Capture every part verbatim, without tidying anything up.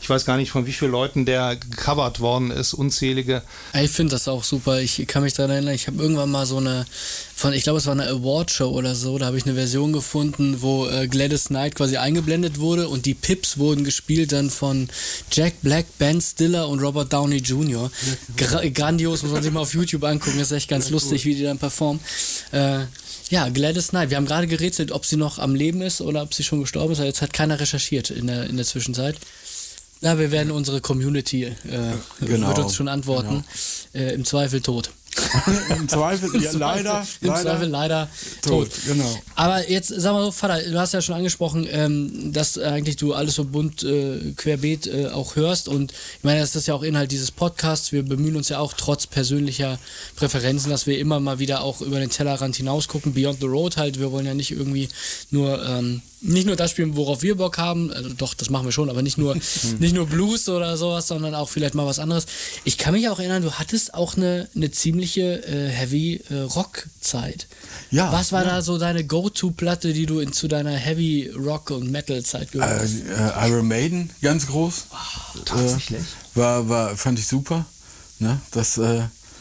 Ich weiß gar nicht, von wie vielen Leuten der gecovert worden ist, unzählige. Ich finde das auch super. Ich kann mich daran erinnern, ich habe irgendwann mal so eine, von, ich glaube es war eine Award-Show oder so, da habe ich eine Version gefunden, wo äh, Gladys Knight quasi eingeblendet wurde und die Pips wurden gespielt dann von Jack Black, Ben Stiller und Robert Downey Junior Gra- grandios, muss man sich mal auf YouTube angucken, das ist echt ganz lustig, wie die dann performen. Äh, Ja, Gladys Knight. Wir haben gerade gerätselt, ob sie noch am Leben ist oder ob sie schon gestorben ist. Jetzt hat keiner recherchiert in der, in der Zwischenzeit. Na, wir werden unsere Community äh, genau, wird uns schon antworten. Genau. Äh, Im Zweifel tot. Im Zweifel, ja, leider, Im leider, Zweifel leider tot. tot. Genau. Aber jetzt, sag mal so, Vater, du hast ja schon angesprochen, ähm, dass eigentlich du alles so bunt äh, querbeet äh, auch hörst und ich meine, das ist ja auch Inhalt dieses Podcasts. Wir bemühen uns ja auch trotz persönlicher Präferenzen, dass wir immer mal wieder auch über den Tellerrand hinaus gucken, Beyond the Road halt. Wir wollen ja nicht irgendwie nur ähm, nicht nur das spielen, worauf wir Bock haben, also doch, das machen wir schon, aber nicht nur nicht nur Blues oder sowas, sondern auch vielleicht mal was anderes. Ich kann mich auch erinnern, du hattest auch eine, eine ziemliche äh, Heavy-Rock-Zeit. Ja, was war ja. da so deine Go-To-Platte, die du in, zu deiner Heavy-Rock- und Metal-Zeit gehört hast? Äh, äh, Iron Maiden, ganz groß. Oh, tatsächlich? Äh, war, war, fand ich super. Ne? Das, äh, äh,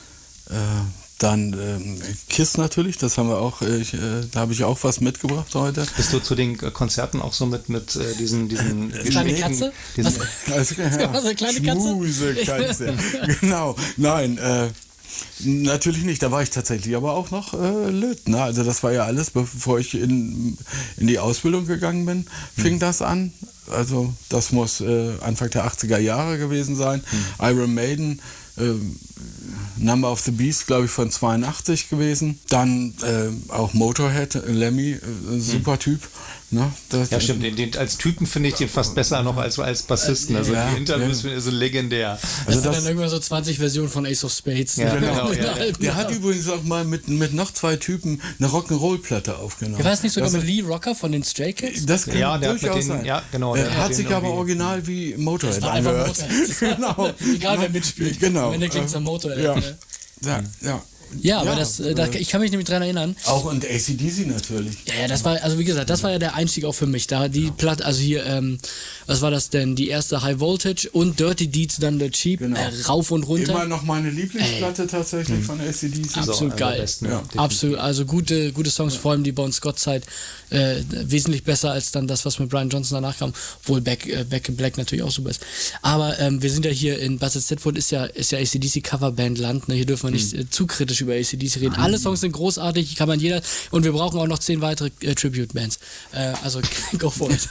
Dann ähm, Kiss natürlich, das haben wir auch, äh, ich, äh, da habe ich auch was mitgebracht heute. Bist du zu den äh, Konzerten auch so mit, mit äh, diesen, diesen äh, kleine Katze? Diesen, also, ja, also eine kleine Katze? Schmuse Katze. Genau, nein, äh, natürlich nicht, da war ich tatsächlich aber auch noch äh, Löt. Ne? Also das war ja alles, bevor ich in, in die Ausbildung gegangen bin, fing hm. das an. Also das muss äh, Anfang der achtziger Jahre gewesen sein. Hm. Iron Maiden, äh, Number of the Beast, glaube ich, von zweiundachtzig gewesen. Dann äh, auch Motorhead, Lemmy, äh, super hm. Typ. Ne? Das, ja, stimmt. Den, den, als Typen finde ich den fast besser noch als als Bassisten. Also ja, die Interviews ja. sind legendär. Also das sind dann irgendwann so zwanzig Versionen von Ace of Spades. Ja, genau. Ja, ja. Der hat übrigens auch mal mit, mit noch zwei Typen eine Rock'n'Roll-Platte aufgenommen. War das nicht sogar das mit Lee Rocker von den Stray Kids? Das kann ja, der durchaus hat den, sein. Ja, genau. Er hat sich aber original wie Motorhead angehört. Genau. Egal wer mitspielt. Genau. Wenn der klingt am Motorhead. Ja. Ja, ja. Ja, aber ja, das, äh, da, ich kann mich nämlich dran erinnern. Auch und A C D C natürlich. Ja, ja, das war, also wie gesagt, das war ja der Einstieg auch für mich. Da die ja. Platte, also hier, ähm, was war das denn? Die erste High Voltage und Dirty Deeds dann The Cheap, genau. äh, rauf und runter. Immer noch meine Lieblingsplatte Ey. tatsächlich hm. von A C D C. Absolut so, geil. Besten, ja. Absolut, also gute, gute Songs, ja. vor allem die Bon Scott-Zeit, äh, wesentlich besser als dann das, was mit Brian Johnson danach kam. Obwohl Back, äh, Back in Black natürlich auch super ist. Aber ähm, wir sind ja hier in Buzzard Stedford, ist ja, ist ja A C D C Coverband Land. Ne? Hier dürfen wir nicht hm. äh, zu kritisch über A C D C reden. Alle Songs sind großartig, kann man jeder. Und wir brauchen auch noch zehn weitere äh, Tribute-Bands. Äh, also go for it.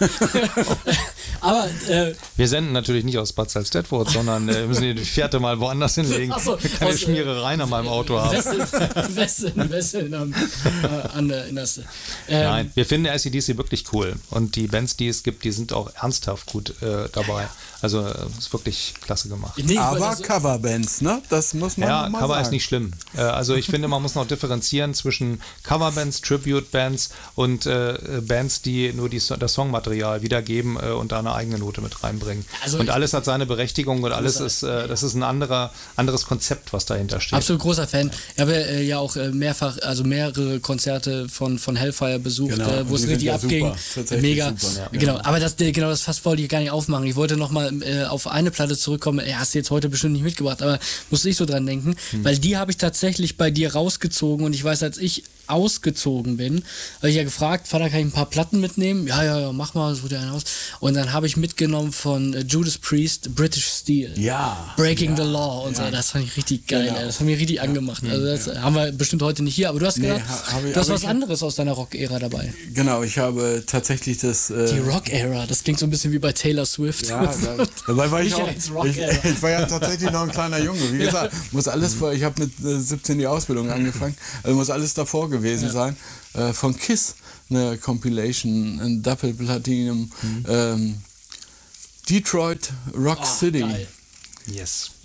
Aber äh, wir senden natürlich nicht aus Bad Salzdetford, sondern äh, müssen die Fährte mal woanders hinlegen. So, keine aus, Schmierereien an meinem Auto haben. Westen, Westen, Westen um, äh, an der Innerste. Ähm, Nein, wir finden A C D C wirklich cool. Und die Bands, die es gibt, die sind auch ernsthaft gut äh, dabei. Ja. Also äh, ist wirklich klasse gemacht. Nee, aber also, Coverbands, ne? Das muss man ja, mal Cover sagen. ist nicht schlimm. Äh, also ich finde, man muss noch differenzieren zwischen Coverbands, Tribute-Bands und äh, Bands, die nur die, das Songmaterial wiedergeben äh, und da eine eigene Note mit reinbringen. Also und alles hat seine Berechtigung und alles ist, äh, das ist ein anderer, anderes Konzept, was dahinter steht. Absolut großer Fan. Ich habe äh, ja auch äh, mehrfach, also mehrere Konzerte von, von Hellfire besucht, genau. äh, wo es richtig ja abging. Mega. Super, ja. Genau. Aber das, genau, das Fass wollte ich gar nicht aufmachen. Ich wollte nochmal äh, auf eine Platte zurückkommen. Ja, hast du jetzt heute bestimmt nicht mitgebracht, aber musste ich so dran denken, hm. weil die habe ich tatsächlich bei dir rausgezogen und ich weiß, als ich ausgezogen bin, habe ich ja gefragt, Vater, kann ich ein paar Platten mitnehmen? Ja, ja, ja, mach mal, so der eine aus. Und dann habe ich mitgenommen von äh, Judas Priest, British Steel. Ja. Breaking ja, the Law und ja. so. Das fand ich richtig geil. Genau. Ey. Das hat mich richtig ja. angemacht. Also das ja. haben wir bestimmt heute nicht hier, aber du hast nee, gesagt, ich, du hast was anderes aus deiner Rock-Ära dabei. Genau, ich habe tatsächlich das... Äh, Die Rock-Ära, das klingt so ein bisschen wie bei Taylor Swift. Ja, da, dabei war ich auch... Ich, ich war ja tatsächlich noch ein kleiner Junge. Wie gesagt, muss alles vor... Ich habe mit äh, siebzehn die Ausbildung angefangen. Also muss alles davor gewesen ja. sein. Äh, von Kiss, eine Compilation, ein Double Platinum, mhm. ähm, Detroit Rock oh, City. Geil. Yes.